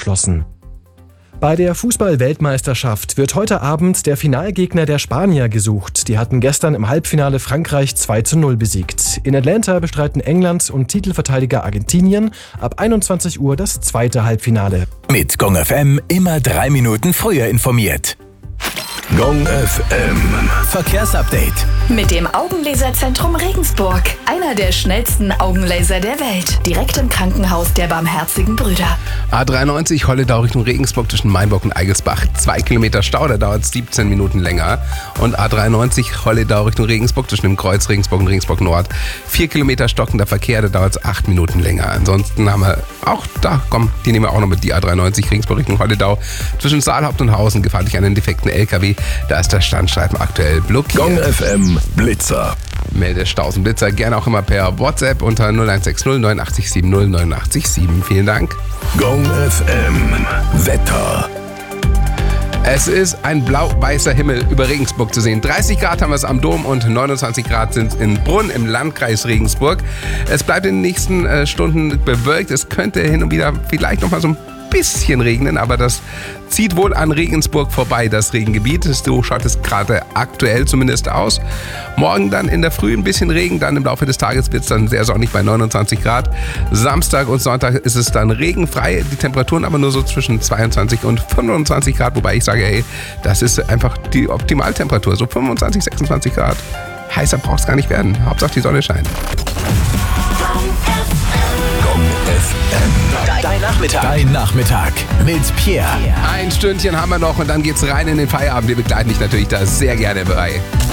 ausgeschlossen. Bei der Fußball-Weltmeisterschaft wird heute Abend der Finalgegner der Spanier gesucht. Die hatten gestern im Halbfinale Frankreich 2:0 besiegt. In Atlanta bestreiten England und Titelverteidiger Argentinien ab 21 Uhr das zweite Halbfinale. Mit Gong FM immer 3 Minuten früher informiert. Gong FM Verkehrsupdate. Mit dem Augenlaserzentrum Regensburg. Einer der schnellsten Augenlaser der Welt. Direkt im Krankenhaus der Barmherzigen Brüder. A93 Holledau Richtung Regensburg zwischen Mainburg und Eigelsbach. 2 Kilometer Stau, da dauert es 17 Minuten länger. Und A93 Holledau Richtung Regensburg zwischen dem Kreuz Regensburg und Regensburg Nord. 4 Kilometer stockender Verkehr, da dauert es 8 Minuten länger. Ansonsten haben wir auch, die nehmen wir auch noch mit, die A93 Regensburg Richtung Holledau. Zwischen Saalhaupt und Hausen gefährlich einen defekten LKW. Da ist der Standstreifen aktuell blockiert. Gong FM Blitzer. Melde Staus und Blitzer gerne auch immer per WhatsApp unter 0160 8970 8967. Vielen Dank. Gong FM Wetter. Es ist ein blau-weißer Himmel über Regensburg zu sehen. 30 Grad haben wir es am Dom und 29 Grad sind es in Brunn im Landkreis Regensburg. Es bleibt in den nächsten Stunden bewölkt. Es könnte hin und wieder vielleicht noch mal so ein bisschen regnen, aber das zieht wohl an Regensburg vorbei, das Regengebiet. So schaut es gerade aktuell zumindest aus. Morgen dann in der Früh ein bisschen Regen, dann im Laufe des Tages wird es dann sehr sonnig bei 29 Grad. Samstag und Sonntag ist es dann regenfrei, die Temperaturen aber nur so zwischen 22 und 25 Grad, wobei ich sage, das ist einfach die Optimaltemperatur, so 25, 26 Grad. Heißer braucht es gar nicht werden, Hauptsache die Sonne scheint. Gong FM. Dein Nachmittag mit Pierre. Ein Stündchen haben wir noch und dann geht's rein in den Feierabend. Wir begleiten dich natürlich da sehr gerne bei.